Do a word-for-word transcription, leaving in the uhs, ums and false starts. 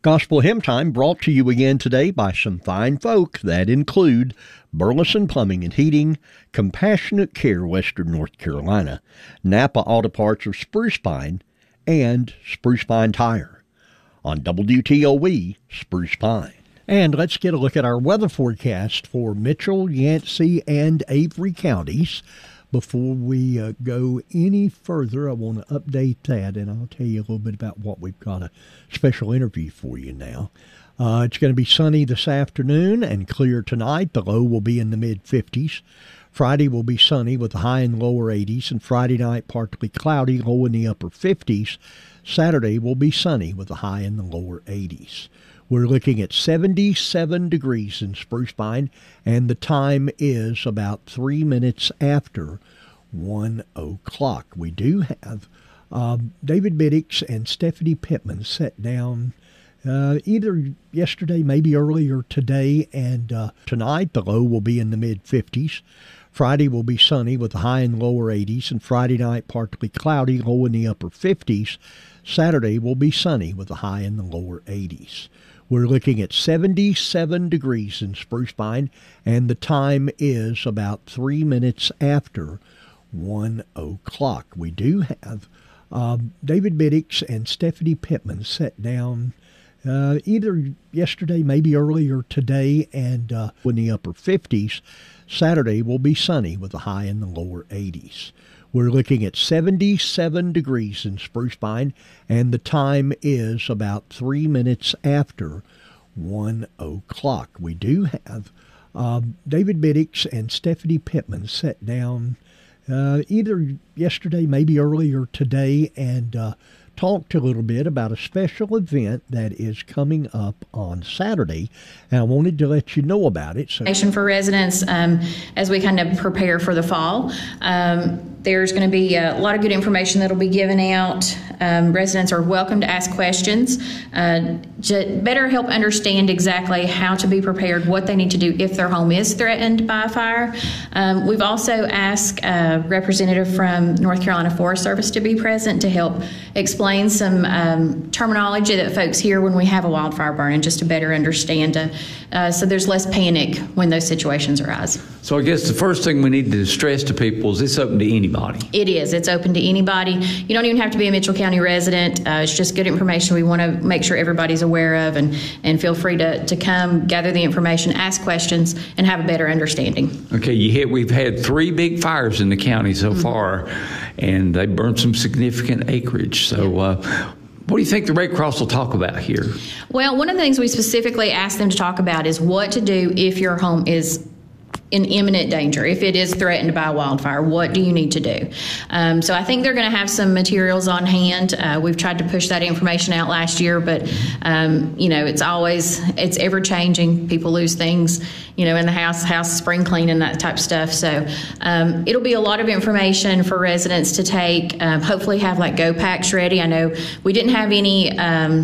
Gospel Hymn Time brought to you again today by some fine folk that include Burleson Plumbing and Heating, Compassionate Care Western North Carolina, Napa Auto Parts of Spruce Pine, and Spruce Pine Tire. On W T O E, Spruce Pine. And let's get a look at our weather forecast for Mitchell, Yancey, and Avery counties. Before we uh, go any further, I want to update that, and I'll tell you a little bit about what we've got a special interview for you now. Uh, it's going to be sunny this afternoon and clear tonight. The low will be in the mid fifties. Friday will be sunny with the high in the lower eighties, and Friday night partly cloudy, low in the upper fifties. Saturday will be sunny with the high in the lower eighties. We're looking at seventy-seven degrees in Spruce Pine, and the time is about three minutes after one o'clock. We do have um, David Biddix and Stephanie Pittman sat down uh, either yesterday, maybe earlier today, and uh, tonight the low will be in the mid fifties. Friday will be sunny with the high in the lower eighties, and Friday night partly cloudy, low in the upper fifties. Saturday will be sunny with the high in the lower eighties. We're looking at seventy-seven degrees in Spruce Pine, and the time is about three minutes after one o'clock. We do have um, David Biddix and Stephanie Pittman sat down uh, either yesterday, maybe earlier today, and uh, in the upper fifties. Saturday will be sunny with a high in the lower eighties. We're looking at seventy-seven degrees in Spruce Pine, and the time is about three minutes after one o'clock. We do have um, David Biddix and Stephanie Pittman sat down uh, either yesterday, maybe earlier today, and uh, talked a little bit about a special event that is coming up on Saturday, and I wanted to let you know about it. So, for residents, um, as we kind of prepare for the fall, um, there's going to be a lot of good information that will be given out. Um, residents are welcome to ask questions uh, to better help understand exactly how to be prepared, what they need to do if their home is threatened by a fire. Um, we've also asked a representative from North Carolina Forest Service to be present to help explain some um, terminology that folks hear when we have a wildfire burning, just to better understand, uh, uh, so there's less panic when those situations arise. So I guess the first thing we need to stress to people is it's open to anybody. It is. It's open to anybody. You don't even have to be a Mitchell County resident. Uh, it's just good information we want to make sure everybody's aware of, and, and feel free to, to come, gather the information, ask questions, and have a better understanding. Okay, you hit, we've had three big fires in the county so mm-hmm. far, and they burned some significant acreage. So uh, what do you think the Red Cross will talk about here? Well, one of the things we specifically asked them to talk about is what to do if your home is in imminent danger, if it is threatened by a wildfire. What do you need to do? Um, so I think they're going to have some materials on hand. Uh, we've tried to push that information out last year, but um, you know, it's always, it's ever changing. People lose things, you know, in the house, house spring cleaning, that type of stuff. So um, it'll be a lot of information for residents to take. Um, hopefully have like go packs ready. I know we didn't have any um,